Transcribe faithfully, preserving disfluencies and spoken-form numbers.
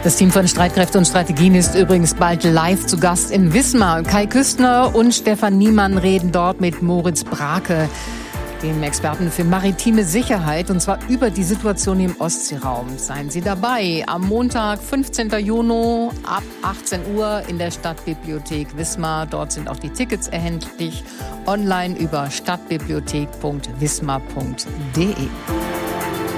Das Team von Streitkräfte und Strategien ist übrigens bald live zu Gast in Wismar. Kai Küstner und Stefan Niemann reden dort mit Moritz Brake, dem Experten für maritime Sicherheit, und zwar über die Situation im Ostseeraum. Seien Sie dabei am Montag, fünfzehnten Juni ab achtzehn Uhr in der Stadtbibliothek Wismar. Dort sind auch die Tickets erhältlich online über stadtbibliothek punkt wismar punkt de.